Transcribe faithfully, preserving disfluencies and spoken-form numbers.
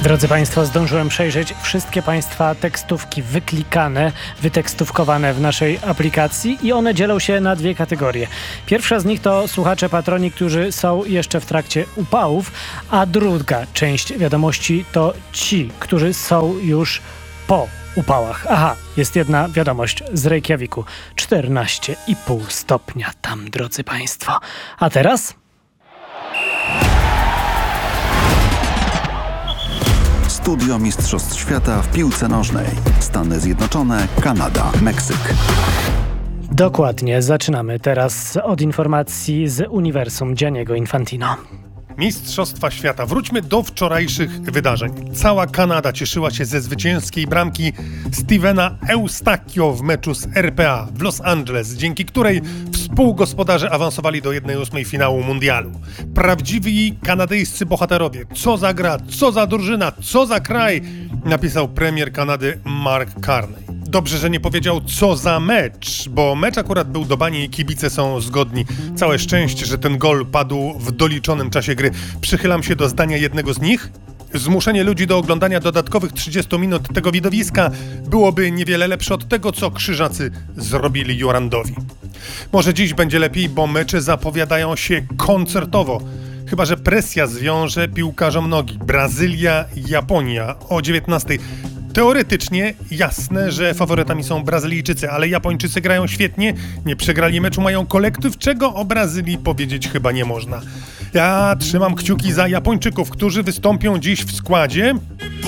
Drodzy Państwo, zdążyłem przejrzeć wszystkie Państwa tekstówki wyklikane, wytekstówkowane w naszej aplikacji i one dzielą się na dwie kategorie. Pierwsza z nich to słuchacze patroni, którzy są jeszcze w trakcie upałów, a druga część wiadomości to ci, którzy są już po upałach. Aha, jest jedna wiadomość z Reykjaviku. czternaście i pół stopnia tam, drodzy Państwo. A teraz? Studio Mistrzostw Świata w piłce nożnej. Stany Zjednoczone, Kanada, Meksyk. Dokładnie, zaczynamy teraz od informacji z uniwersum Gianniego Infantino. Mistrzostwa Świata. Wróćmy do wczorajszych wydarzeń. Cała Kanada cieszyła się ze zwycięskiej bramki Stevena Eustachio w meczu z R P A w Los Angeles, dzięki której współgospodarze awansowali do jednej ósmej finału mundialu. Prawdziwi kanadyjscy bohaterowie. Co za gra, co za drużyna, co za kraj, napisał premier Kanady Mark Carney. Dobrze, że nie powiedział co za mecz, bo mecz akurat był do bani i kibice są zgodni. Całe szczęście, że ten gol padł w doliczonym czasie gry. Przychylam się do zdania jednego z nich. Zmuszenie ludzi do oglądania dodatkowych trzydziestu minut tego widowiska byłoby niewiele lepsze od tego, co Krzyżacy zrobili Jorandowi. Może dziś będzie lepiej, bo mecze zapowiadają się koncertowo. Chyba że presja zwiąże piłkarzom nogi. Brazylia, Japonia o dziewiętnastej. Teoretycznie jasne, że faworytami są Brazylijczycy, ale Japończycy grają świetnie, nie przegrali meczu, mają kolektyw, czego o Brazylii powiedzieć chyba nie można. Ja trzymam kciuki za Japończyków, którzy wystąpią dziś w składzie